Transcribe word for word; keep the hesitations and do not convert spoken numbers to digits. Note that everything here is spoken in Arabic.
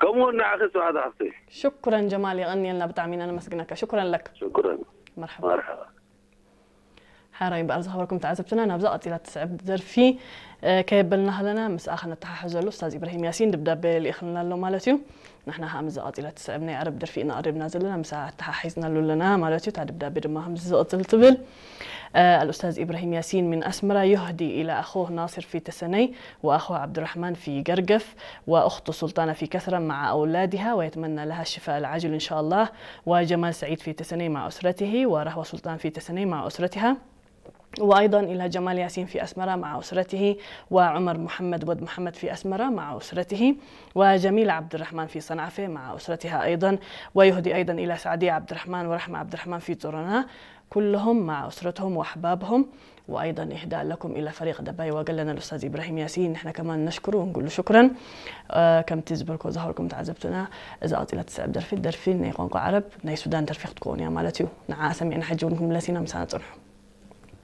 كمون نعكس هذا أختي. شكرا جمال يغني لنا بتعمين أنا مسجنك شكرا لك. شكرا. مرحبا. مرحبا. حراي بأرز خبركم تعذبتنا نبزقت إلى تسعب درفي كيبلنا هلنا مساخنا تححزلو أستاذ إبراهيم ياسين دبدب اللي إخلنا له مالتيو نحن هم زقت إلى تسعبنا عرب درفي إن قرب نازلنا مساعة تححزنا له لنا مالتيو تعدبدب بدما هم زقت الطبل. آه الأستاذ إبراهيم ياسين من أسمرة يهدي إلى أخوه ناصر في تسني وأخوه عبد الرحمن في قرقف وأخته سلطانة في كثرة مع أولادها ويتمنى لها الشفاء العاجل إن شاء الله. وجمال سعيد في تسني مع أسرته ورهوة سلطان في تسني مع أسرتها. وأيضا إلى جمال ياسين في أسمرة مع أسرته وعمر محمد ود محمد في أسمرة مع أسرته وجميل عبد الرحمن في صنعفة مع أسرتها أيضا. ويهدي أيضا إلى سعدية عبد الرحمن ورحمة عبد الرحمن في طرنا كلهم مع أسرتهم وأحبابهم. وأيضا إهداء لكم إلى فريق دبي وقال لنا الأستاذ إبراهيم ياسين نحن كمان نشكره ونقول له شكرا. آه كم تزبركوا ظهركم تعذبتنا إذا أطيلت تسعب درفي الدرفي نيقونكو عرب ناي سودان ترفيق تكون يا مالتيو نعا سمعنا حجونكم لسينا مسانة